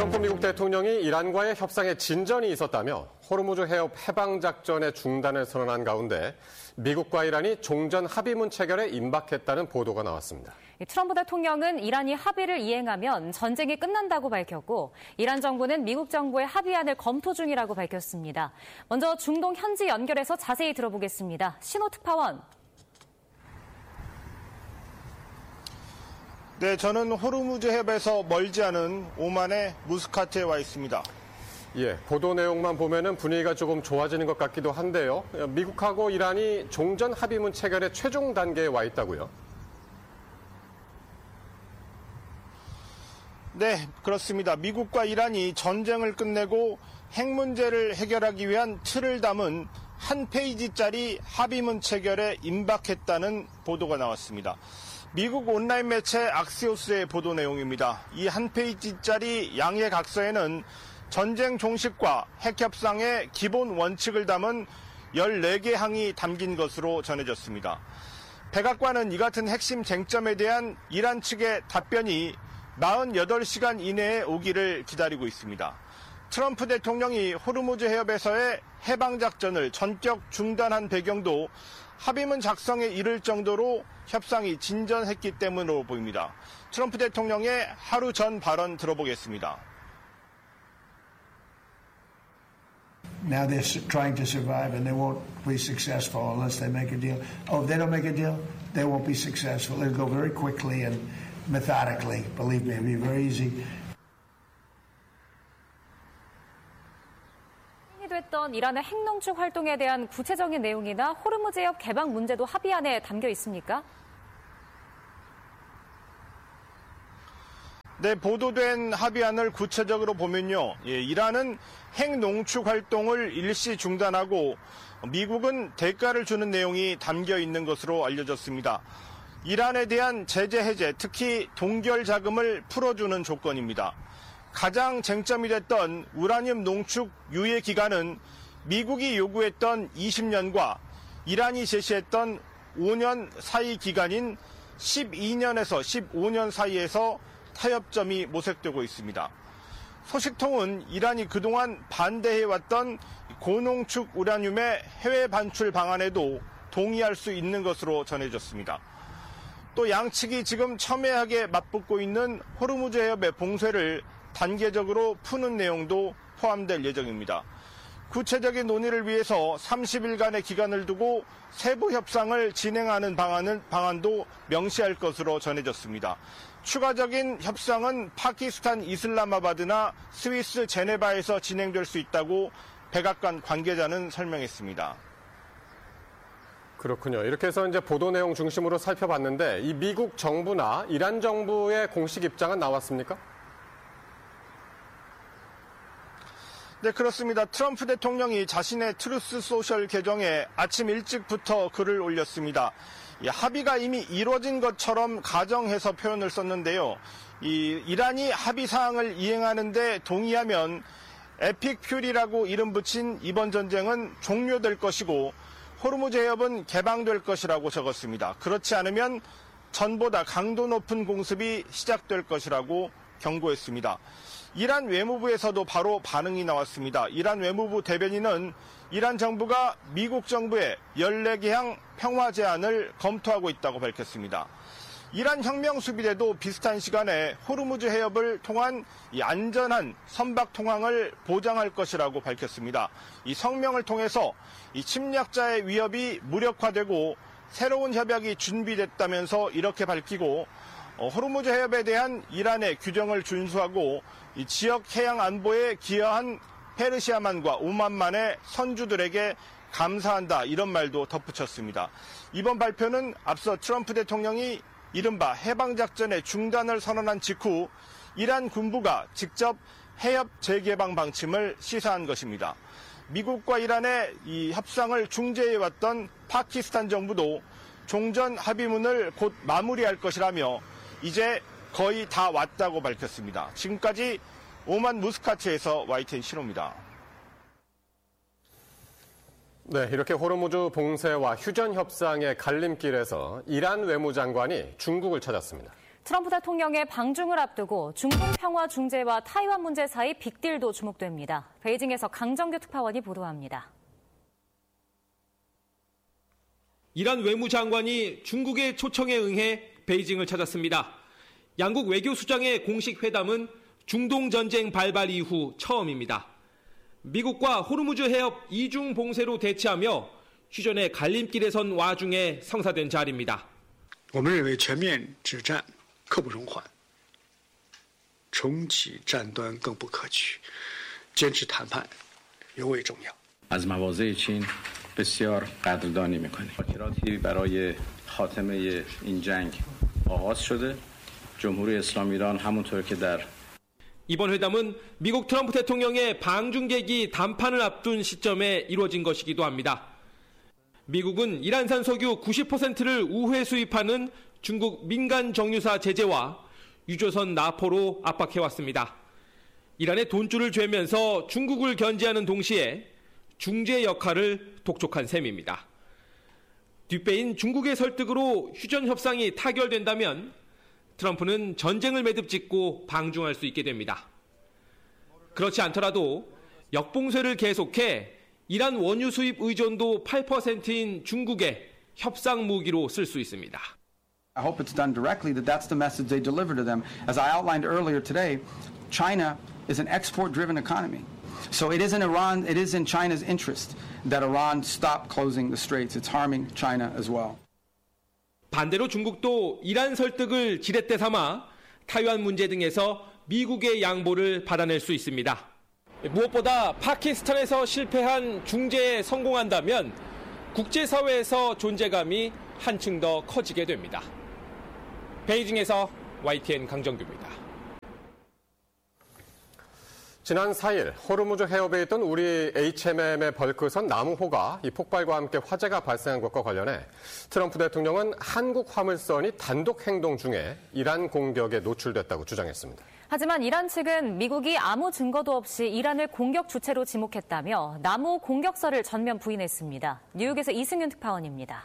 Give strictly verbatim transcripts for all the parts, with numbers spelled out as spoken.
트럼프 미국 대통령이 이란과의 협상에 진전이 있었다며 호르무즈 해협 해방작전의 중단을 선언한 가운데 미국과 이란이 종전 합의문 체결에 임박했다는 보도가 나왔습니다. 트럼프 대통령은 이란이 합의를 이행하면 전쟁이 끝난다고 밝혔고 이란 정부는 미국 정부의 합의안을 검토 중이라고 밝혔습니다. 먼저 중동 현지 연결해서 자세히 들어보겠습니다. 신호특파원. 네, 저는 호르무즈 해협에서 멀지 않은 오만의 무스카트에 와 있습니다. 예, 보도 내용만 보면은 분위기가 조금 좋아지는 것 같기도 한데요. 미국하고 이란이 종전 합의문 체결의 최종 단계에 와 있다고요? 네, 그렇습니다. 미국과 이란이 전쟁을 끝내고 핵 문제를 해결하기 위한 틀을 담은 한 페이지짜리 합의문 체결에 임박했다는 보도가 나왔습니다. 미국 온라인 매체 악시오스의 보도 내용입니다. 이 한 페이지짜리 양해 각서에는 전쟁 종식과 핵협상의 기본 원칙을 담은 열네 개 항이 담긴 것으로 전해졌습니다. 백악관은 이 같은 핵심 쟁점에 대한 이란 측의 답변이 사십팔 시간 이내에 오기를 기다리고 있습니다. 트럼프 대통령이 호르무즈 해협에서의 해방작전을 전격 중단한 배경도 합의문 작성에 이를 정도로 협상이 진전했기 때문으로 보입니다. 트럼프 대통령의 하루 전 발언 들어보겠습니다. Now they're trying to survive and they won't be successful unless they make a deal. Oh, if they don't make a deal, they won't be successful. It'll go very quickly and methodically. Believe me, it'll be very easy. 됐던 이란의 핵농축 활동에 대한 구체적인 내용이나 호르무즈 해협 개방 문제도 합의안에 담겨 있습니까? 네, 보도된 합의안을 구체적으로 보면요. 예, 이란은 핵농축 활동을 일시 중단하고 미국은 대가를 주는 내용이 담겨 있는 것으로 알려졌습니다. 이란에 대한 제재 해제, 특히 동결 자금을 풀어주는 조건입니다. 가장 쟁점이 됐던 우라늄 농축 유예 기간은 미국이 요구했던 이십 년과 이란이 제시했던 오 년 사이 기간인 십이 년에서 십오 년 사이에서 타협점이 모색되고 있습니다. 소식통은 이란이 그동안 반대해왔던 고농축 우라늄의 해외 반출 방안에도 동의할 수 있는 것으로 전해졌습니다. 또 양측이 지금 첨예하게 맞붙고 있는 호르무즈 해협의 봉쇄를 단계적으로 푸는 내용도 포함될 예정입니다. 구체적인 논의를 위해서 삼십 일간의 기간을 두고 세부 협상을 진행하는 방안은, 방안도 명시할 것으로 전해졌습니다. 추가적인 협상은 파키스탄 이슬라마바드나 스위스 제네바에서 진행될 수 있다고 백악관 관계자는 설명했습니다. 그렇군요. 이렇게 해서 이제 보도 내용 중심으로 살펴봤는데 이 미국 정부나 이란 정부의 공식 입장은 나왔습니까? 네, 그렇습니다. 트럼프 대통령이 자신의 트루스 소셜 계정에 아침 일찍부터 글을 올렸습니다. 이 합의가 이미 이루어진 것처럼 가정해서 표현을 썼는데요. 이 이란이 합의 사항을 이행하는데 동의하면 에픽 퓨리라고 이름 붙인 이번 전쟁은 종료될 것이고 호르무즈 해협은 개방될 것이라고 적었습니다. 그렇지 않으면 전보다 강도 높은 공습이 시작될 것이라고 경고했습니다. 이란 외무부에서도 바로 반응이 나왔습니다. 이란 외무부 대변인은 이란 정부가 미국 정부의 열네 개 항 평화 제안을 검토하고 있다고 밝혔습니다. 이란 혁명수비대도 비슷한 시간에 호르무즈 해협을 통한 이 안전한 선박 통항을 보장할 것이라고 밝혔습니다. 이 성명을 통해서 이 침략자의 위협이 무력화되고 새로운 협약이 준비됐다면서 이렇게 밝히고 어, 호르무즈 해협에 대한 이란의 규정을 준수하고 이 지역 해양 안보에 기여한 페르시아만과 오만만의 선주들에게 감사한다 이런 말도 덧붙였습니다. 이번 발표는 앞서 트럼프 대통령이 이른바 해방작전의 중단을 선언한 직후 이란 군부가 직접 해협 재개방 방침을 시사한 것입니다. 미국과 이란의 이 협상을 중재해왔던 파키스탄 정부도 종전 합의문을 곧 마무리할 것이라며 이제 거의 다 왔다고 밝혔습니다. 지금까지 오만 무스카트에서 와이티엔 신호입니다. 네, 이렇게 호르무즈 봉쇄와 휴전 협상의 갈림길에서 이란 외무장관이 중국을 찾았습니다. 트럼프 대통령의 방중을 앞두고 중동 평화 중재와 타이완 문제 사이 빅딜도 주목됩니다. 베이징에서 강정규 특파원이 보도합니다. 이란 외무장관이 중국의 초청에 응해 베이징을 찾았습니다. 양국 외교수장의 공식 회담은 중동 전쟁 발발 이후 처음입니다. 미국과 호르무즈 해협 이중 봉쇄로 대치하며 휴전의 갈림길에 선 와중에 성사된 자리입니다. 我们认为全面止战刻不容缓，重启战端更不可取，坚持谈判尤为重要。 از مواضع چین بسیار قدردانی می‌کنیم. مذاکراتی برای خاتمه این جنگ آغاز شده. جمهوری اسلامی ایران همونطور که در 이번 회담은 미국 트럼프 대통령의 방중계기 담판을 앞둔 시점에 이루어진 것이기도 합니다. 미국은 이란산 석유 구십 퍼센트를 우회 수입하는 중국 민간 정유사 제재와 유조선 나포로 압박해왔습니다. 이란의 돈줄을 죄면서 중국을 견제하는 동시에 중재 역할을 독촉한 셈입니다. 뒷배인 중국의 설득으로 휴전 협상이 타결된다면 트럼프는 전쟁을 매듭짓고 방중할 수 있게 됩니다. 그렇지 않더라도 역봉쇄를 계속해 이란 원유 수입 의존도 팔 퍼센트인 중국의 협상 무기로 쓸 수 있습니다. I hope it's done directly, that that's the message they deliver to them. As I outlined earlier today, China is an export-driven economy. So it is in Iran, it is in China's interest that Iran stop closing the straits. It's harming China as well. 반대로 중국도 이란 설득을 지렛대 삼아 타이완 문제 등에서 미국의 양보를 받아낼 수 있습니다. 무엇보다 파키스탄에서 실패한 중재에 성공한다면 국제사회에서 존재감이 한층 더 커지게 됩니다. 베이징에서 와이티엔 강정규입니다. 지난 사 일 호르무즈 해협에 있던 우리 에이치엠엠의 벌크선 나무호가 이 폭발과 함께 화재가 발생한 것과 관련해 트럼프 대통령은 한국 화물선이 단독 행동 중에 이란 공격에 노출됐다고 주장했습니다. 하지만 이란 측은 미국이 아무 증거도 없이 이란을 공격 주체로 지목했다며 나무 공격설을 전면 부인했습니다. 뉴욕에서 이승윤 특파원입니다.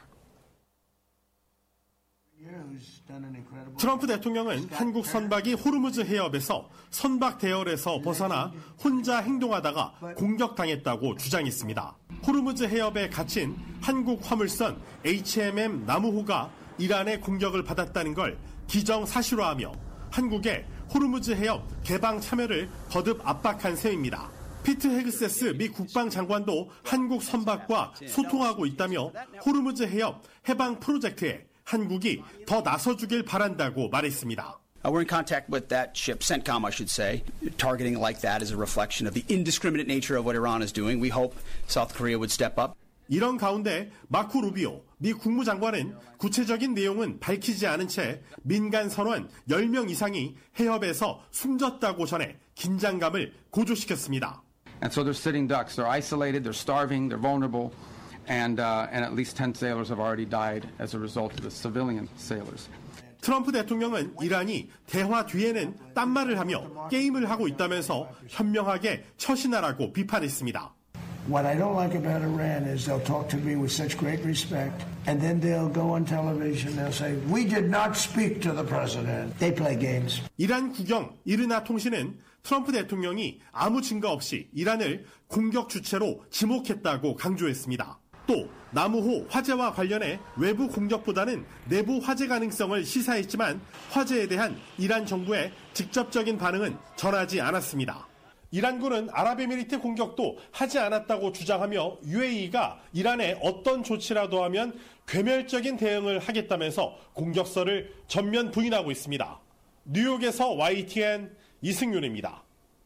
트럼프 대통령은 한국 선박이 호르무즈 해협에서 선박 대열에서 벗어나 혼자 행동하다가 공격당했다고 주장했습니다. 호르무즈 해협에 갇힌 한국 화물선 에이치엠엠 나무호가 이란의 공격을 받았다는 걸 기정사실화하며 한국의 호르무즈 해협 개방 참여를 거듭 압박한 셈입니다. 피트 헤그세스 미 국방장관도 한국 선박과 소통하고 있다며 호르무즈 해협 해방 프로젝트에 한국이 더 나서주길 바란다고 말했습니다. Uh, we're in contact with that ship, CENTCOM, I should say. Targeting like that is a reflection of the indiscriminate nature of what Iran is doing. We hope South Korea would step up. 이런 가운데 마코 루비오 미 국무장관은 구체적인 내용은 밝히지 않은 채 민간 선원 열 명 이상이 해협에서 숨졌다고 전해 긴장감을 고조시켰습니다. And so they're sitting ducks. They're isolated, they're starving, they're vulnerable. And, uh, and at least ten sailors have already died as a result of the civilian sailors. 트럼프 대통령은 이란이 대화 뒤에는 딴말을 하며 게임을 하고 있다면서 현명하게 처신하라고 비판했습니다. What I don't like about Iran is they'll talk to me with such great respect, and then they'll go on television, they'll say, we did not speak to the president. They play games. 이란 국영 이르나 통신은 트럼프 대통령이 아무 증거 없이 이란을 공격 주체로 지목했다고 강조했습니다. 또 나무호 화재와 관련해 외부 공격보다는 내부 화재 가능성을 시사했지만 화재에 대한 이란 정부의 직접적인 반응은 전하지 않았습니다. 이란군은 아랍에미리트 공격도 하지 않았다고 주장하며 유에이가 이란에 어떤 조치라도 하면 괴멸적인 대응을 하겠다면서 공격설을 전면 부인하고 있습니다. 뉴욕에서 와이티엔 이승윤입니다.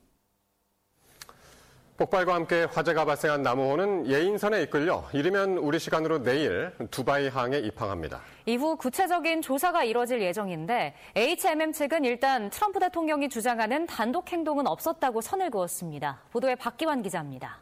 폭발과 함께 화재가 발생한 나무호는 예인선에 이끌려 이르면 우리 시간으로 내일 두바이 항에 입항합니다. 이후 구체적인 조사가 이뤄질 예정인데 에이치엠엠 측은 일단 트럼프 대통령이 주장하는 단독 행동은 없었다고 선을 그었습니다. 보도에 박기환 기자입니다.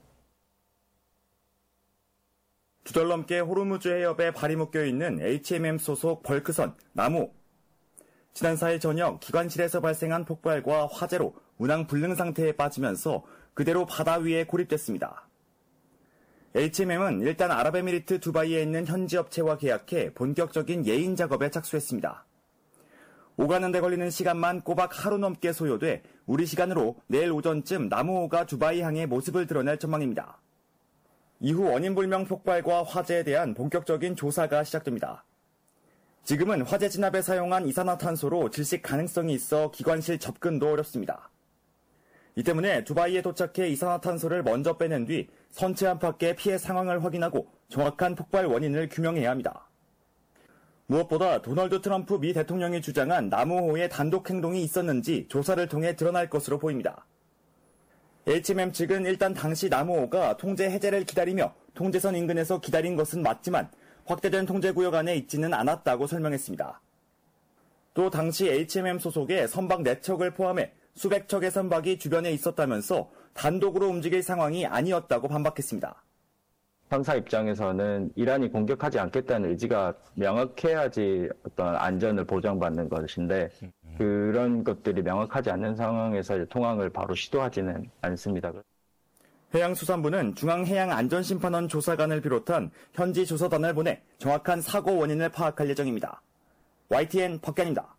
두 달 넘게 호르무즈 해협에 발이 묶여 있는 에이치엠엠 소속 벌크선 나무. 지난 사 일 저녁 기관실에서 발생한 폭발과 화재로 운항 불능 상태에 빠지면서 그대로 바다 위에 고립됐습니다. 에이치엠엠은 일단 아랍에미리트 두바이에 있는 현지 업체와 계약해 본격적인 예인 작업에 착수했습니다. 오가는 데 걸리는 시간만 꼬박 하루 넘게 소요돼 우리 시간으로 내일 오전쯤 나무호가 두바이 항해 모습을 드러낼 전망입니다. 이후 원인불명 폭발과 화재에 대한 본격적인 조사가 시작됩니다. 지금은 화재 진압에 사용한 이산화탄소로 질식 가능성이 있어 기관실 접근도 어렵습니다. 이 때문에 두바이에 도착해 이산화탄소를 먼저 빼낸 뒤 선체 안팎의 피해 상황을 확인하고 정확한 폭발 원인을 규명해야 합니다. 무엇보다 도널드 트럼프 미 대통령이 주장한 나무호의 단독 행동이 있었는지 조사를 통해 드러날 것으로 보입니다. 에이치엠엠 측은 일단 당시 나무호가 통제 해제를 기다리며 통제선 인근에서 기다린 것은 맞지만 확대된 통제구역 안에 있지는 않았다고 설명했습니다. 또 당시 에이치엠엠 소속의 선박 네 척을 포함해 수백 척의 선박이 주변에 있었다면서 단독으로 움직일 상황이 아니었다고 반박했습니다. 선사 입장에서는 이란이 공격하지 않겠다는 의지가 명확해야지 어떤 안전을 보장받는 것인데 그런 것들이 명확하지 않는 상황에서 통항을 바로 시도하지는 않습니다. 해양수산부는 중앙해양안전심판원 조사관을 비롯한 현지 조사단을 보내 정확한 사고 원인을 파악할 예정입니다. 와이티엔 박견입니다.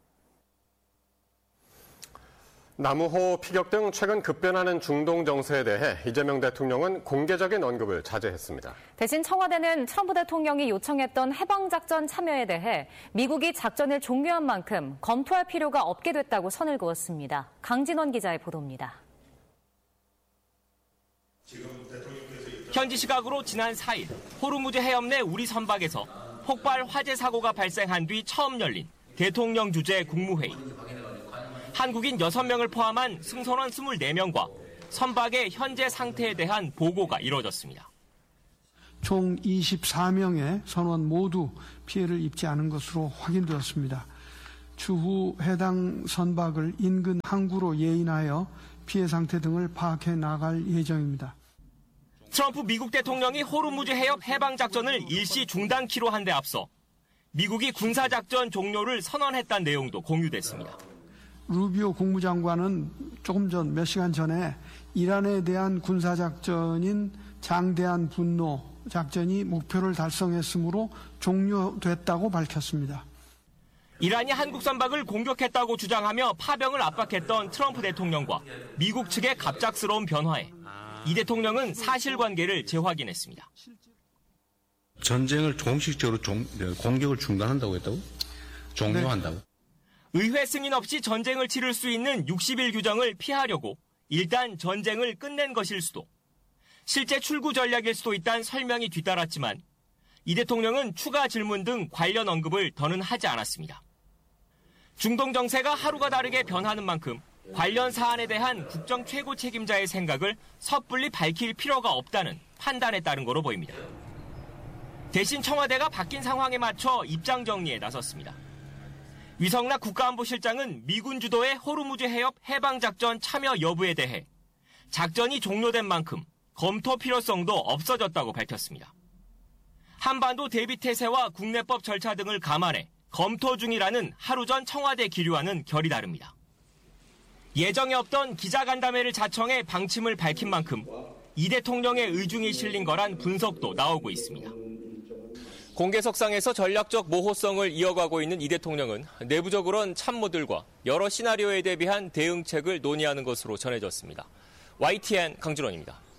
나무호 피격 등 최근 급변하는 중동 정세에 대해 이재명 대통령은 공개적인 언급을 자제했습니다. 대신 청와대는 트럼프 대통령이 요청했던 해방작전 참여에 대해 미국이 작전을 종료한 만큼 검토할 필요가 없게 됐다고 선을 그었습니다. 강진원 기자의 보도입니다. 현지 시각으로 지난 사 일 호르무즈 해협 내 우리 선박에서 폭발 화재 사고가 발생한 뒤 처음 열린 대통령 주재 국무회의. 한국인 여섯 명을 포함한 승선원 이십사 명과 선박의 현재 상태에 대한 보고가 이루어졌습니다. 총 이십사 명의 선원 모두 피해를 입지 않은 것으로 확인되었습니다. 추후 해당 선박을 인근 항구로 예인하여 피해 상태 등을 파악해 나갈 예정입니다. 트럼프 미국 대통령이 호르무즈 해협 해방작전을 일시 중단키로 한 데 앞서 미국이 군사작전 종료를 선언했다는 내용도 공유됐습니다. 루비오 국무장관은 조금 전, 몇 시간 전에 이란에 대한 군사작전인 장대한 분노 작전이 목표를 달성했으므로 종료됐다고 밝혔습니다. 이란이 한국 선박을 공격했다고 주장하며 파병을 압박했던 트럼프 대통령과 미국 측의 갑작스러운 변화에 이 대통령은 사실관계를 재확인했습니다. 전쟁을 공식적으로 종, 공격을 중단한다고 했다고? 종료한다고? 네. 의회 승인 없이 전쟁을 치를 수 있는 육십 일 규정을 피하려고 일단 전쟁을 끝낸 것일 수도, 실제 출구 전략일 수도 있다는 설명이 뒤따랐지만 이 대통령은 추가 질문 등 관련 언급을 더는 하지 않았습니다. 중동 정세가 하루가 다르게 변하는 만큼 관련 사안에 대한 국정 최고 책임자의 생각을 섣불리 밝힐 필요가 없다는 판단에 따른 거로 보입니다. 대신 청와대가 바뀐 상황에 맞춰 입장 정리에 나섰습니다. 위성락 국가안보실장은 미군 주도의 호르무즈 해협 해방작전 참여 여부에 대해 작전이 종료된 만큼 검토 필요성도 없어졌다고 밝혔습니다. 한반도 대비태세와 국내법 절차 등을 감안해 검토 중이라는 하루 전 청와대 기류와는 결이 다릅니다. 예정에 없던 기자간담회를 자청해 방침을 밝힌 만큼 이 대통령의 의중이 실린 거란 분석도 나오고 있습니다. 공개석상에서 전략적 모호성을 이어가고 있는 이 대통령은 내부적으론 참모들과 여러 시나리오에 대비한 대응책을 논의하는 것으로 전해졌습니다. 와이티엔 강준원입니다.